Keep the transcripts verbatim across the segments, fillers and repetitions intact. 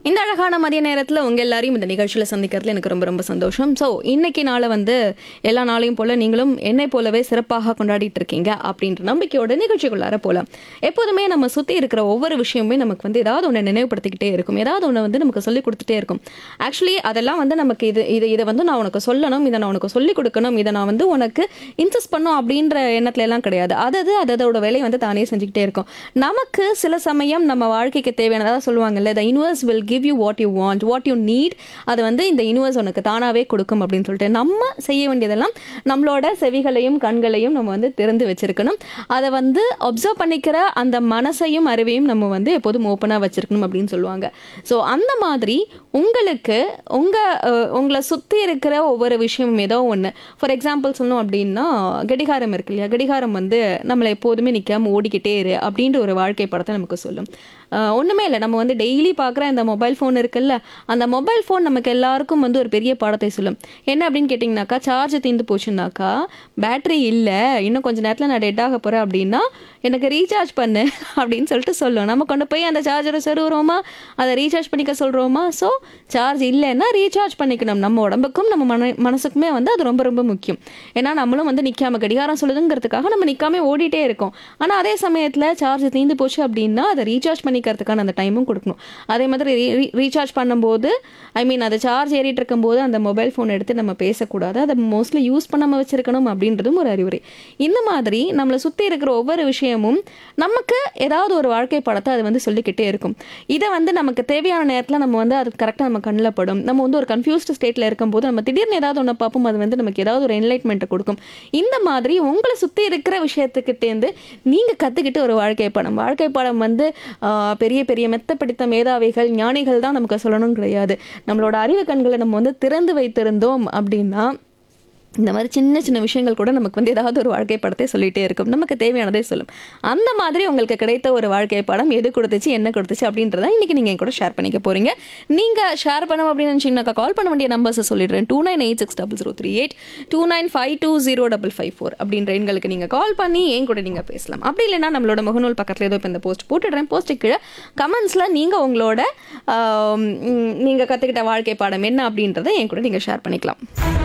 இந்த அழகான மதிய நேரத்தில் உங்கள் எல்லாரையும் இந்த நிகழ்ச்சியில் சந்திக்கிறதுல எனக்கு ரொம்ப ரொம்ப சந்தோஷம். ஸோ இன்னைக்கு நாளை வந்து எல்லா நாளையும் போல் நீங்களும் என்னை போலவே சிறப்பாக கொண்டாடிட்டு இருக்கீங்க அப்படின்ற நம்பிக்கையோட நிகழ்ச்சிக்குள்ளார போகலாம். எப்போதுமே நம்ம சுற்றி இருக்கிற ஒவ்வொரு விஷயமுமே நமக்கு வந்து ஏதாவது ஒன்று நினைவுபடுத்திக்கிட்டே இருக்கும், ஏதாவது ஒன்று வந்து நமக்கு சொல்லிக் கொடுத்துட்டே இருக்கும். ஆக்சுவலி அதெல்லாம் வந்து நமக்கு இது இது இதை வந்து நான் உனக்கு சொல்லணும், இதை நான் உனக்கு சொல்லிக் கொடுக்கணும், இதை நான் வந்து உனக்கு இன்சஸ்ட் பண்ணும் அப்படின்ற எண்ணத்துல எல்லாம் கிடையாது. அதாவது அதோட வேலையை வந்து தானே செஞ்சுக்கிட்டே இருக்கும். நமக்கு சில சமயம் நம்ம வாழ்க்கைக்கு தேவையானதாக சொல்லுவாங்கல்ல, the universe will give you what you want, what you need. அது வந்து இந்த யூனிவர்ஸ் உனக்கு தானாகவே கொடுக்கும் அப்படின்னு சொல்லிட்டு நம்ம செய்ய வேண்டியதெல்லாம் நம்மளோட செவிகளையும் கண்களையும் நம்ம வந்து திறந்து வச்சிருக்கணும். அதை வந்து அப்சர்வ் பண்ணிக்கிற அந்த மனசையும் அறிவையும் நம்ம வந்து எப்போதும் ஓப்பனாக வச்சிருக்கணும் அப்படின்னு சொல்லுவாங்க. ஸோ அந்த மாதிரி உங்களுக்கு உங்கள் உங்களை சுற்றி இருக்கிற ஒவ்வொரு விஷயமும் ஏதோ ஒன்று, ஃபார் எக்ஸாம்பிள் சொல்லணும் அப்படின்னா கடிகாரம் இருக்கு இல்லையா, கடிகாரம் வந்து நம்மளை எப்போதுமே நிற்காம ஓடிக்கிட்டே இரு அப்படின்ற ஒரு வாழ்க்கை படத்தை நமக்கு சொல்லும். ஒன்றுமே இல்லை, நம்ம வந்து டெய்லி பார்க்குற இந்த மொபைல் ஃபோன் இருக்குல்ல, அந்த மொபைல் ஃபோன் நமக்கு எல்லாருக்கும் வந்து ஒரு பெரிய பாடத்தை சொல்லும். என்ன அப்படின்னு கேட்டிங்கனாக்கா, சார்ஜ் தீர்ந்து போச்சுன்னாக்கா, பேட்ரி இல்லை, இன்னும் கொஞ்சம் நேரத்தில் நான் டெட் ஆக போகிறேன் அப்படின்னா எனக்கு ரீசார்ஜ் பண்ணு அப்படின்னு சொல்லிட்டு சொல்லும். நம்ம கொண்டு போய் அந்த சார்ஜரை சொருகிறோமா, அதை ரீசார்ஜ் பண்ணிக்க சொல்கிறோமா? ஸோ சார்ஜ் இல்லைன்னா ரீசார்ஜ் பண்ணிக்கணும். நம்ம உடம்புக்கும் நம்ம மன மனசுக்குமே வந்து அது ரொம்ப ரொம்ப முக்கியம். ஏன்னா நம்மளும் வந்து நிற்காம கடிகாரம் சொல்லுதுங்கிறதுக்காக நம்ம நிற்காம ஓடிட்டே இருக்கோம். ஆனால் அதே சமயத்தில் சார்ஜ் தீர்ந்து போச்சு அப்படின்னா அதை ரீசார்ஜ் பண்ணிக்கிறதுக்கான அந்த டைமும் கொடுக்கணும். அதே மாதிரி ரீ ரீசார்ஜ் பண்ணும்போது ஐ மீன் அது சார்ஜ் ஏறிட்டு இருக்கும்போது அந்த மொபைல் ஃபோன் எடுத்து நம்ம பேசக்கூடாது, அதை மோஸ்ட்லி யூஸ் பண்ணாமல் வச்சிருக்கணும் அப்படின்றதும் ஒரு அறிவுரை. இந்த மாதிரி நம்மளை சுற்றி இருக்கிற ஒவ்வொரு விஷயமும் நமக்கு ஏதாவது ஒரு வாழ்க்கை படத்தை அது வந்து சொல்லிக்கிட்டே இருக்கும். இதை வந்து நமக்கு தேவையான நேரத்தில் நம்ம வந்து அது கரெக்டாக நம்ம கண்ணில் படும். நம்ம வந்து ஒரு கன்ஃபியூஸ்டு ஸ்டேட்டில் இருக்கும்போது நம்ம திடீர்னு ஏதாவது ஒன்று பார்ப்போம், அது வந்து நமக்கு ஏதாவது ஒரு என்லைட்மெண்ட்டை கொடுக்கும். இந்த மாதிரி உங்களை சுற்றி இருக்கிற விஷயத்துக்கிட்டேருந்து நீங்கள் கற்றுக்கிட்டு ஒரு வாழ்க்கை படம் வாழ்க்கை படம் வந்து பெரிய பெரிய மெத்த பிடித்த மேதாவிகள் ஞானிகள் தான் நமக்கு சொல்லணும்னு கிடையாது. நம்மளோட அறிவு கண்களை நம்ம வந்து திறந்து வைத்திருந்தோம் அப்படின்னா இந்த மாதிரி சின்ன சின்ன விஷயங்கள் கூட நமக்கு வந்து ஏதாவது ஒரு வாழ்க்கை படத்தை சொல்லிகிட்டே இருக்கும், நமக்கு தேவையானதே சொல்லும். அந்த மாதிரி உங்களுக்கு கிடைத்த ஒரு வாழ்க்கை படம் எது கொடுத்துச்சு, என்ன கொடுத்துச்சு அப்படின்றத இன்றைக்கி நீங்கள் கூட ஷேர் பண்ணிக்க போகிறீங்க. நீங்கள் ஷேர் பண்ணணும் அப்படின்னு நினச்சிங்கனாக்கா கால் பண்ண வேண்டிய நம்பர்ஸை சொல்லிடுறேன். Two nine eight six double zero three eight two nine five two zero double five four அப்படின்ற எண்களுக்கு நீங்கள் கால் பண்ணி ஏன் கூட நீங்கள் பேசலாம். அப்படி இல்லைன்னா நம்மளோட முகநூல் பக்கத்தில் ஏதோ இப்போ இந்த போஸ்ட் போட்டுடுறேன், போஸ்ட்டு கீழே கமெண்ட்ஸில் நீங்கள் உங்களோட நீங்கள் கற்றுக்கிட்ட வாழ்க்கை பாடம் என்ன அப்படின்றத என் கூட நீங்கள் ஷேர் பண்ணிக்கலாம்.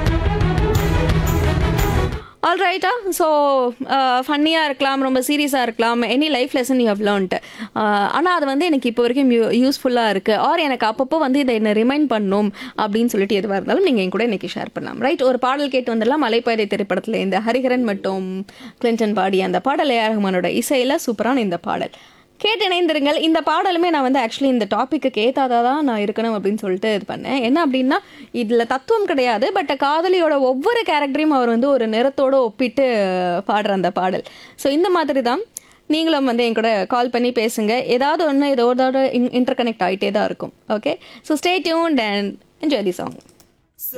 ஆல் ரைட்டா. ஸோ ஃபன்னியாக இருக்கலாம், ரொம்ப சீரியஸாக இருக்கலாம், any life lesson you have learnt. ஆனால் அது வந்து எனக்கு இப்போ வரைக்கும் யூ யூஸ்ஃபுல்லாக இருக்குது, ஆர் எனக்கு அப்பப்போ வந்து இதை என்ன ரிமைண்ட் பண்ணணும் அப்படின்னு சொல்லிட்டு எதுவாக இருந்தாலும் நீங்கள் என் கூட இன்றைக்கி ஷேர் பண்ணலாம். ரைட், ஒரு பாடல் கேட்டு வந்துடலாம். மலைப்பாதை திரைப்படத்தில் இந்த ஹரிஹரன் மற்றும் கிளின்டன் பாடி அந்த பாடல் ஏ ஆர் ரஹ்மானோட இசையில் சூப்பரான இந்த பாடல் கேட்டு இணைந்திருங்கள். இந்த பாடலுமே நான் வந்து ஆக்சுவலி இந்த டாப்பிக்கு ஏற்றாதான் தான் நான் இருக்கணும் அப்படின்னு சொல்லிட்டு இது பண்ணேன். என்ன அப்படின்னா இதில் தத்துவம் கிடையாது, பட் காதலியோட ஒவ்வொரு கேரக்டரையும் அவர் வந்து ஒரு நிறத்தோடு ஒப்பிட்டு பாடுற அந்த பாடல். ஸோ இந்த மாதிரி தான் நீங்களும் வந்து என் கூட கால் பண்ணி பேசுங்க. ஏதாவது ஒன்று இதோட இன்டர் கனெக்ட் ஆகிட்டே தான் இருக்கும். Okay, so stay tuned and enjoy the song.